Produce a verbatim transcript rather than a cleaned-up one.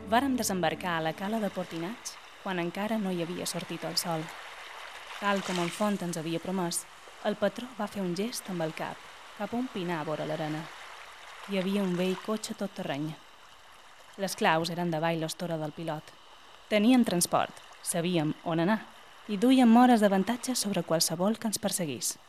Vàrem desembarcar a la cala de Portinats quan encara no hi havia sortit el sol. Tal com el font ens havia promès, el patró va fer un gest amb el cap cap a un pinar vora l'arena. Hi havia un vell cotxe tot terreny. Les claus eren davall l'estora del pilot. Teníem transport, sabíem on anar i duíem hores d'avantatge sobre qualsevol que ens perseguís.